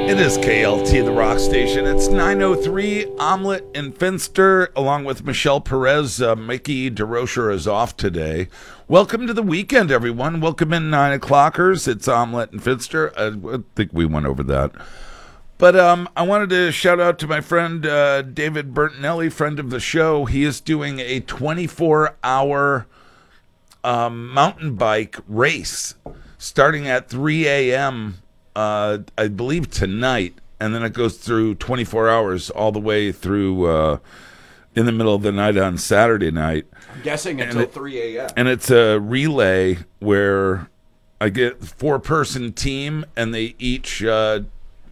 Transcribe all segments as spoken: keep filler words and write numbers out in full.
It is K L T, the rock station. It's nine oh three, Omelette and Finster, along with Michelle Perez. Uh, Mickey DeRocher is off today. Welcome to the weekend, everyone. Welcome in, nine o'clockers. It's Omelette and Finster. I, I think we went over that. But um, I wanted to shout out to my friend uh, David Bertinelli, friend of the show. He is doing a twenty-four hour um, mountain bike race starting at three a.m., Uh, I believe tonight, and then it goes through twenty-four hours all the way through uh, in the middle of the night on Saturday night. I'm guessing until it, three a.m. And it's a relay where I get a four-person team, and they each uh,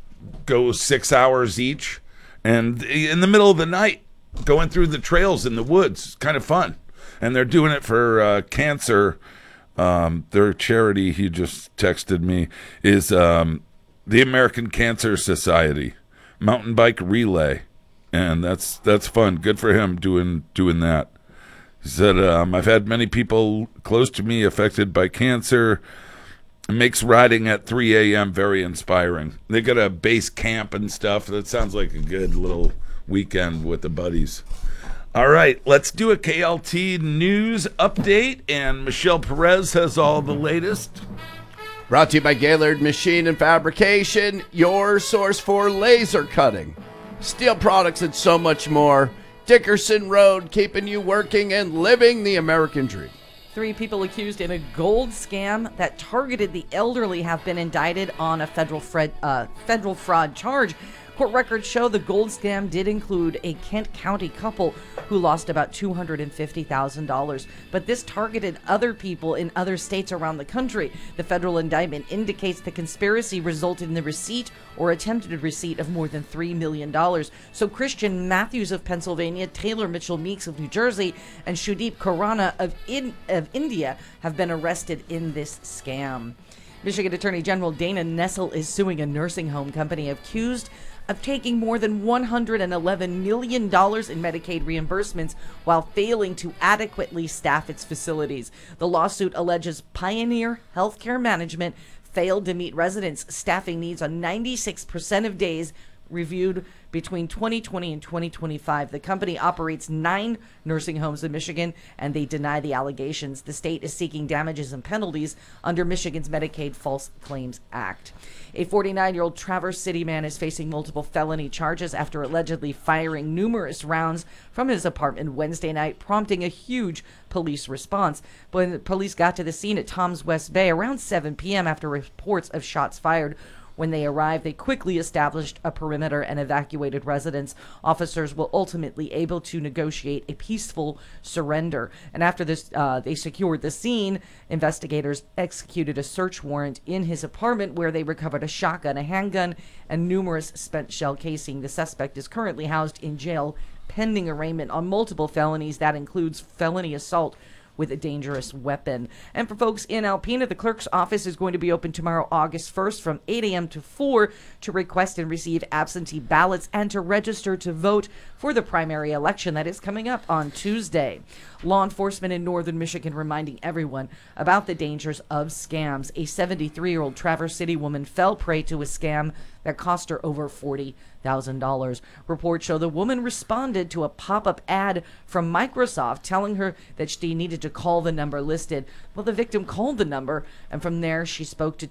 go six hours each. And in the middle of the night, going through the trails in the woods. It's kind of fun. And they're doing it for uh, cancer. Um, their charity, he just texted me, is um, the American Cancer Society mountain bike relay, and that's that's fun. Good for him doing doing that. He said, um, "I've had many people close to me affected by cancer. It makes riding at three a.m. very inspiring." They got a base camp and stuff. That sounds like a good little weekend with the buddies. All right, let's do a K L T news update, and Michelle Perez has all the latest. Brought to you by Gaylord Machine and Fabrication, your source for laser cutting, steel products, and so much more. Dickerson Road, keeping you working and living the American dream. Three people accused in a gold scam that targeted the elderly have been indicted on a federal fraud, uh, federal fraud charge. Court records show the gold scam did include a Kent County couple who lost about two hundred fifty thousand dollars. But this targeted other people in other states around the country. The federal indictment indicates the conspiracy resulted in the receipt or attempted receipt of more than three million dollars. So Christian Matthews of Pennsylvania, Taylor Mitchell Meeks of New Jersey, and Shudeep Khurana of, in, of India have been arrested in this scam. Michigan Attorney General Dana Nessel is suing a nursing home company accused of taking more than one hundred eleven million dollars in Medicaid reimbursements while failing to adequately staff its facilities. The lawsuit alleges Pioneer Healthcare Management failed to meet residents' staffing needs on ninety-six percent of days reviewed between twenty twenty and twenty twenty-five. The company operates nine nursing homes in Michigan, and they deny the allegations. The state is seeking damages and penalties under Michigan's Medicaid False Claims Act. A forty-nine-year-old Traverse City man is facing multiple felony charges after allegedly firing numerous rounds from his apartment Wednesday night, prompting a huge police response. When the police got to the scene at Tom's West Bay around seven p.m. after reports of shots fired, when they arrived, they quickly established a perimeter and evacuated residents. Officers were ultimately able to negotiate a peaceful surrender. And after this, uh, they secured the scene. Investigators executed a search warrant in his apartment where they recovered a shotgun, a handgun, and numerous spent shell casing. The suspect is currently housed in jail pending arraignment on multiple felonies. That includes felony assault with a dangerous weapon. And for folks in Alpena, the clerk's office is going to be open tomorrow, August first, from eight a.m. to four to request and receive absentee ballots and to register to vote for the primary election that is coming up on Tuesday. Law enforcement in northern Michigan reminding everyone about the dangers of scams. A seventy-three-year-old Traverse City woman fell prey to a scam that cost her over forty thousand dollars. Reports show the woman responded to a pop-up ad from Microsoft telling her that she needed to call the number listed. Well, the victim called the number, and from there she spoke to